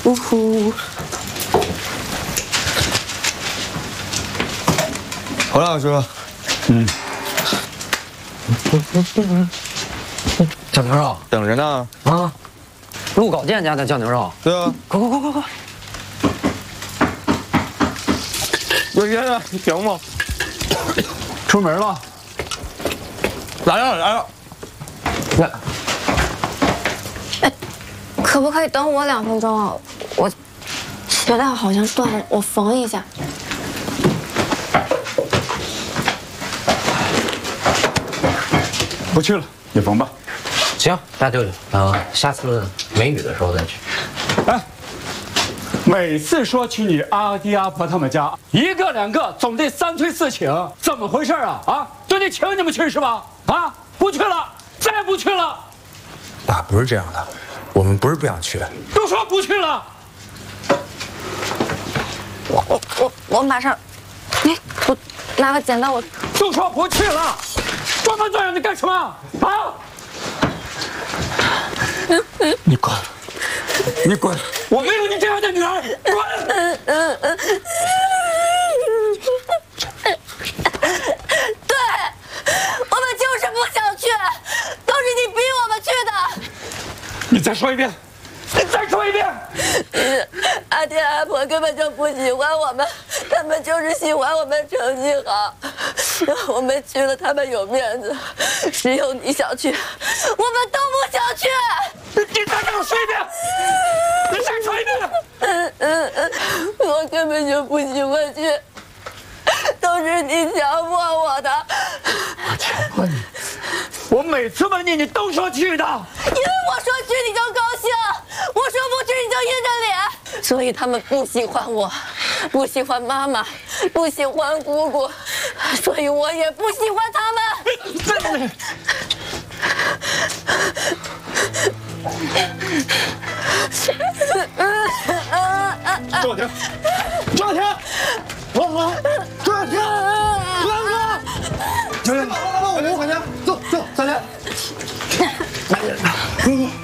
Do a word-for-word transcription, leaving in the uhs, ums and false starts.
呜呼！ 好了，哥。 嗯。 酱牛肉等着呢。 啊，陆高健家的酱牛肉。 对啊。 快快快快快！ 有烟啊，行吗？ 出门了。 来了来了。 来。 哎，可不可以等我两分钟啊？我鞋带好像断了，我缝一下。 不去了，你缝吧。 行，那就等下次没雨的时候再去。 哎，每次说去你阿爹阿婆他们家，一个两个总得三催四请，怎么回事啊？啊，就得请你们去是吧？啊，不去了，再不去了。 爸，不是这样的，我们不是不想去， 都说不去了。 我我我我马上，哎，我拿个剪刀，我就说不去了，装模作样的干什么啊？你滚！你滚！我没有你这样的女儿，滚！ 对，我们就是不想去，都是你逼我们去的。 你再说一遍，你再说一遍。 阿爹阿婆根本就不喜欢我们，他们就是喜欢我们成绩好。我们去了，他们有面子，只有你想去，我们都不想去。 你再给我说一遍，你再说一遍。 嗯嗯嗯，我根本就不喜欢去，都是你强迫我的。 我强迫你？我每次问你，你都说去的。 因为我说去你就高兴，我说不去你就硬着脸，所以他们不喜欢我，不喜欢妈妈，不喜欢姑姑，所以我也不喜欢他们。 真的。周小婷，周小婷，王红，周小婷，王哥，小婷，帮我五块钱，走走，小婷。